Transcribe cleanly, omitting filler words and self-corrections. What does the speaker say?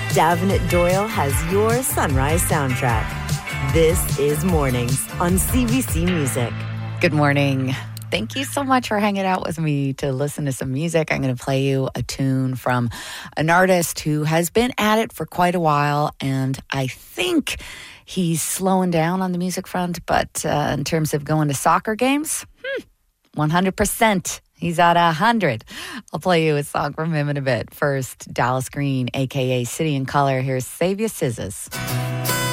Davenant Doyle has your sunrise soundtrack. This is Mornings on CBC Music. Good morning. Thank you so much for hanging out with me to listen to some music. I'm going to play you a tune from an artist who has been at it for quite a while, and I think he's slowing down on the music front, but in terms of going to soccer games, 100%. He's at 100. I'll play you a song from him in a bit. First, Dallas Green, a.k.a. City and Color. Here's Save Your Scissors.